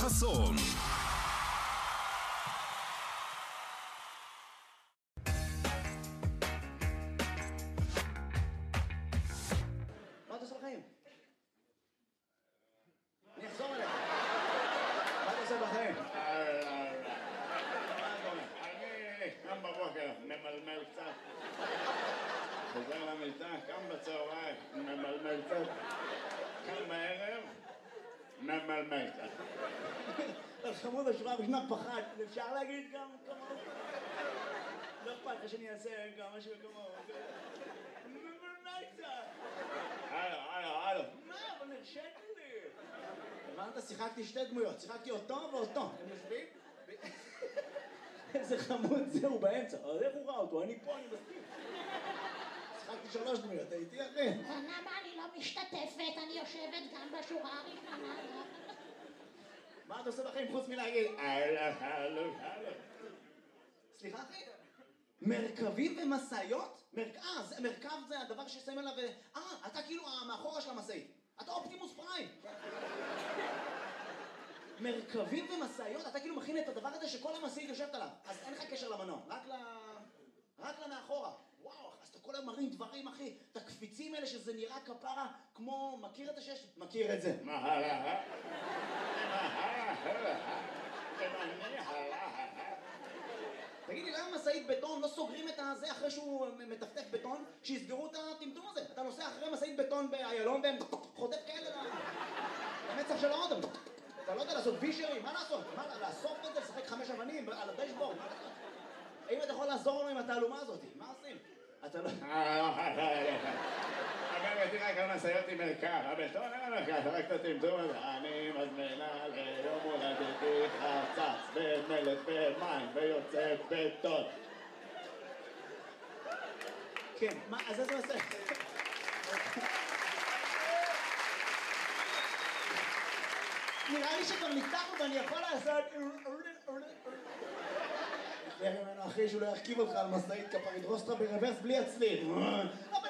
חסון. מה אתה עושה בחיים? אני אחזור אליך. מה אתה עושה בחיים? אני קם בבוקר, ממלמל קצת. חוזר למיטה, קם בצהריים, ממלמל קצת. קם בערב, ממלמל קצת. חמוד השורה ראשונה פחד, אפשר להגיד גם כמוהו? לא אכפת לך שאני אעשה גם משהו כמוהו. ממלמל קצת. הלו. מה? אבל נרשת לי. הבנת? שיחקתי שתי דמויות, שיחקתי אותו ואותו. הם יושבים? איזה חמוד זה, הוא באמצע. אז איך הוא ראה אותו? אני פה, אני מסכים. שיחקתי 3 דמויות, הייתי אחי. למה אני לא משתתפת? אני יושבת גם בשורה הראשונה. מה אתה עושה בחיים חוץ מלהגיד? הלו. סליחה אחי? מרכבים ומשאיות? מרכב זה הדבר ששמים עליו... אתה כאילו מאחורה של המשאית. אתה אופטימוס פריים. מרכבים ומשאיות? אתה כאילו מכין את הדבר הזה שכל המשאית יושבת עליו. אז אין לך קשר למנוע, רק למאחורה. וואו, אז אתה כל היום מרים דברים, אחי. את הקפיצים האלה שזה נראה כפרה כמו... מכיר את השש? מכיר את זה. תגידי, למה משאית בטון לא סוגרים את הזה אחרי שהוא מטפטף בטון? שיסגרו את הטמטום הזה. אתה נוסע אחרי משאית בטון באיילון והם חוטף כאלה למצח של האודם. אתה לא יודע לעשות וישרים, מה לעשות? לאסוף את זה, לשחק 5 אבנים על הדשבורד, מה לעשות? האם אתה יכול לעזור לנו עם התעלומה הזאת? מה עושים? אתה לא... אגב, תראה כמה משאיות עם מרכב, הבטון אין מרכב, רק את הטמטום הזה. אני מזמינה ליום הולדתי חצץ ומלט ומים ויוצא בטון. כן, מה, אז איזה עושה? נראה לי שכבר ניתחנו ואני יכול לעשות... תראה ממנו אחי שהוא לא ירכיב אותך על משאית כפר, ידרוס אותך ברוורס בלי הצליל. אבל